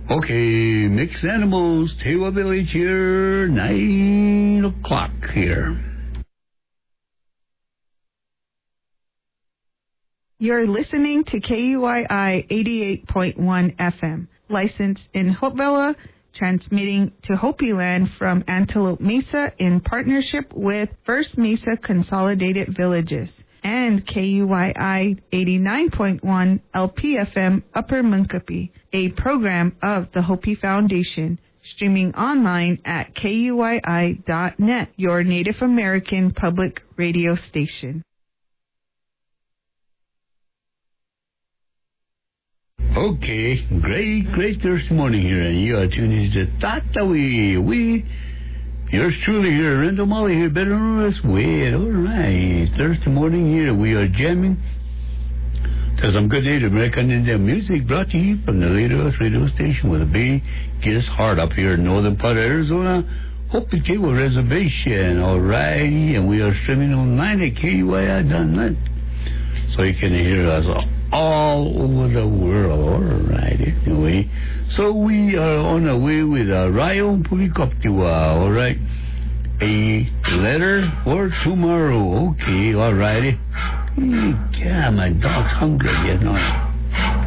Okay, Mixed Animals, Tewa Village here, 9 o'clock here. You're listening to KUII 88.1 FM, licensed in Hopevilla, transmitting to Hopi Land from Antelope Mesa in partnership with First Mesa Consolidated Villages, and KUII 89.1 LPFM Upper Munkapi, a program of the Hopi Foundation, streaming online at KUII.net, your Native American public radio station. Okay, great Thursday morning here, and you are tuning to Tatawi. Yours truly here, Randall Molly here, better known as Wade. All right, Thursday morning here, we are jamming to some good Native American Indian music brought to you from the latest radio station with a biggest heart up here in northern part of Arizona, Hopi Cable Reservation. All righty, and we are streaming online at KUII.net, so you can hear us all over the world. All right, anyway. So we are on our way with Rayon Pulikoptiwa. All right. A letter for tomorrow. Okay, all righty. Yeah, my dog's hungry, you know.